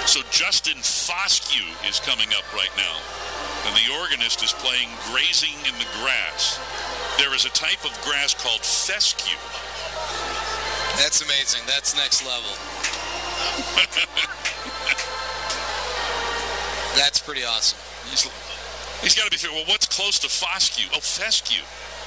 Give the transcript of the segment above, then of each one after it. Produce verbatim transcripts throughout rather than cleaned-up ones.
So Justin Foscue is coming up right now. And the organist is playing Grazing in the Grass. There is a type of grass called fescue. That's amazing. That's next level. That's pretty awesome. He's, he's got to be thinking, well, what's close to Foscue? Oh, fescue.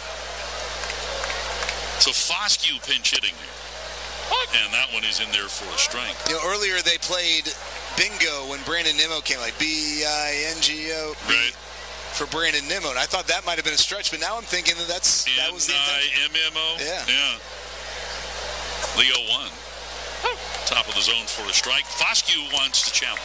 So Foscue pinch hitting here. And that one is in there for a strike. You know, earlier they played bingo when Brandon Nimmo came, like B I N G O. Right. For Brandon Nimmo. And I thought that might have been a stretch, but now I'm thinking that that's, that was the intention. N I M M O? Yeah. Yeah. Leo one. Top of the zone for a strike. Foscue wants to challenge.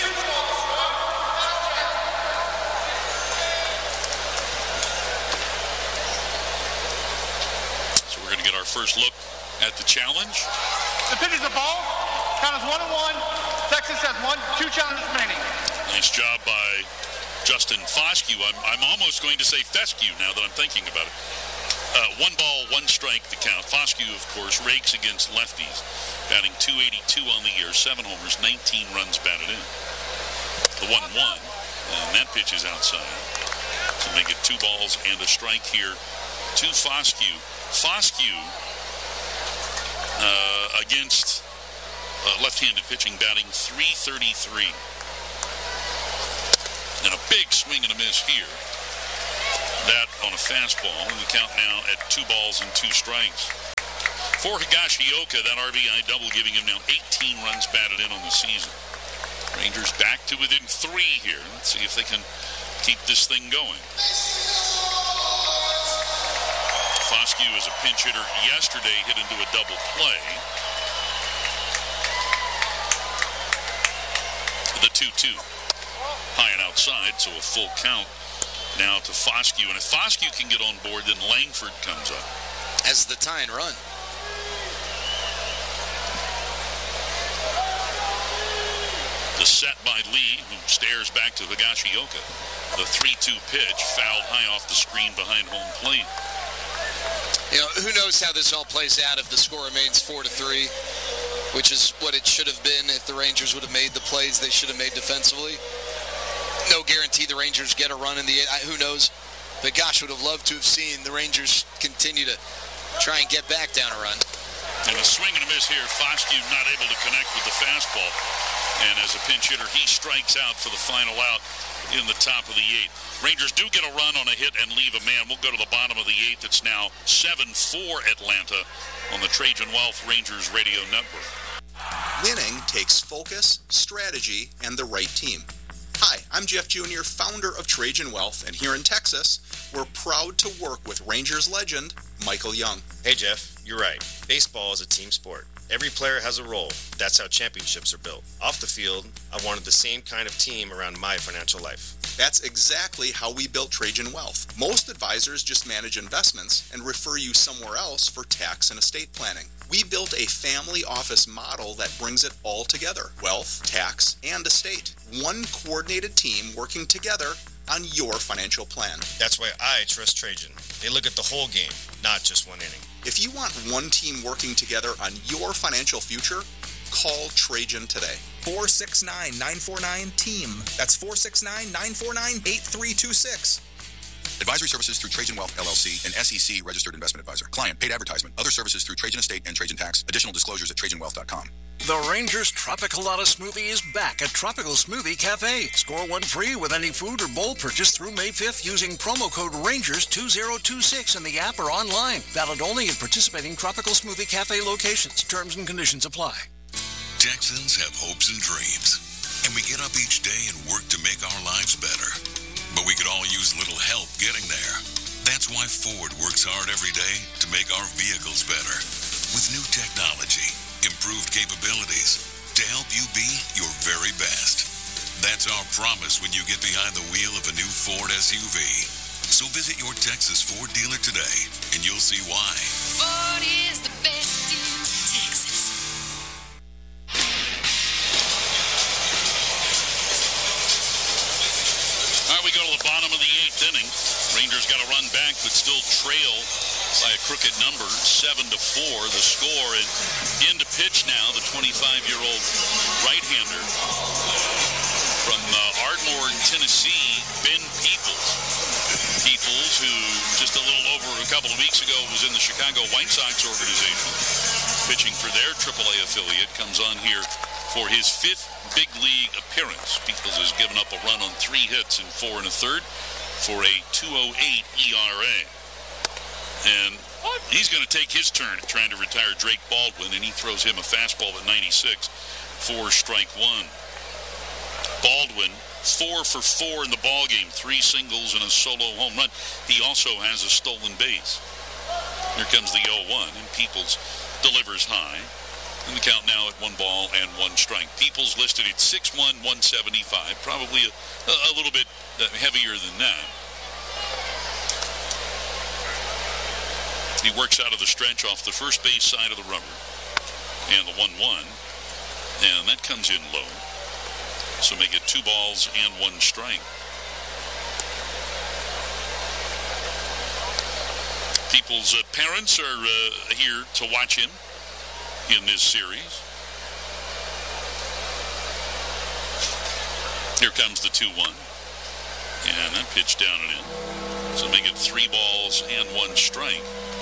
So we're going to get our first look at the challenge. The pitch is a ball. Count is one and one. Texas has one, two challenges remaining. Nice job by Justin Foscue. I'm, I'm almost going to say fescue now that I'm thinking about it. Uh, one ball, one strike the count. Foscue, of course, rakes against lefties. Batting two eighty-two on the year, seven homers, nineteen runs batted in. The one one, and that pitch is outside. So make it two balls and a strike here to Foscue. Foscue uh, against uh, left-handed pitching, batting three thirty-three. And a big swing and a miss here. That on a fastball, and the count now at two balls and two strikes. For Higashioka, that R B I double giving him now eighteen runs batted in on the season. Rangers back to within three here. Let's see if they can keep this thing going. Foscue is a pinch hitter yesterday, hit into a double play. The two two. High and outside, so a full count now to Foscue. And if Foscue can get on board, then Langford comes up. As the tying run. The set by Lee, who stares back to Higashioka. The three two pitch, fouled high off the screen behind home plate. You know, who knows how this all plays out if the score remains four to three, which is what it should have been if the Rangers would have made the plays they should have made defensively. No guarantee the Rangers get a run in the eighth. Who knows? But gosh, would have loved to have seen the Rangers continue to try and get back down a run. And a swing and a miss here. Foscue not able to connect with the fastball. And as a pinch hitter, he strikes out for the final out in the top of the eighth. Rangers do get a run on a hit and leave a man. We'll go to the bottom of the eighth. It's now seven four Atlanta on the Trajan Wealth Rangers Radio Network. Winning takes focus, strategy, and the right team. Hi, I'm Jeff Junior, founder of Trajan Wealth, and here in Texas, we're proud to work with Rangers legend, Michael Young. Hey Jeff, you're right. Baseball is a team sport. Every player has a role. That's how championships are built. Off the field, I wanted the same kind of team around my financial life. That's exactly how we built Trajan Wealth. Most advisors just manage investments and refer you somewhere else for tax and estate planning. We built a family office model that brings it all together. Wealth, tax, and estate. One coordinated team working together on your financial plan. That's why I trust Trajan. They look at the whole game, not just one inning. If you want one team working together on your financial future, call Trajan today. four six nine, nine four nine, team. That's four six nine, nine four nine, eight three two six. Advisory services through Trajan Wealth, L L C, an S E C registered investment advisor. Client paid advertisement. Other services through Trajan Estate and Trajan Tax. Additional disclosures at trajan wealth dot com. The Rangers Tropicalata Smoothie is back at Tropical Smoothie Cafe. Score one free with any food or bowl purchase through May fifth using promo code Rangers two thousand twenty-six in the app or online. Valid only at participating Tropical Smoothie Cafe locations. Terms and conditions apply. Texans have hopes and dreams, and we get up each day and work to make our lives better. But we could all use a little help getting there. That's why Ford works hard every day to make our vehicles better. With new technology, improved capabilities, to help you be your very best. That's our promise when you get behind the wheel of a new Ford S U V. So visit your Texas Ford dealer today, and you'll see why. Ford is the best in Texas. All right, we go to the bottom of the eighth inning. Rangers got to run back, but still trail by a crooked number, seven to four. The score, and in to pitch pitch now, the twenty-five-year-old right-hander from uh, Ardmore, Tennessee, Ben Peoples. Peoples, who just a little over a couple of weeks ago was in the Chicago White Sox organization, pitching for their triple A affiliate, comes on here for his fifth big league appearance. Peoples has given up a run on three hits and four and a third for a two oh eight E R A. And he's going to take his turn at trying to retire Drake Baldwin, and he throws him a fastball at ninety-six for strike one. Baldwin, four for four in the ballgame, three singles and a solo home run. He also has a stolen base. Here comes the oh one, and Peoples delivers high. And the count now at one ball and one strike. Peoples listed at six one, one seventy-five, probably a, a little bit heavier than that. He works out of the stretch off the first base side of the rubber. And the one one. And that comes in low. So make it two balls and one strike. People's uh, parents are uh, here to watch him in this series. Here comes the two one. And that pitch down and in. So make it three balls and one strike.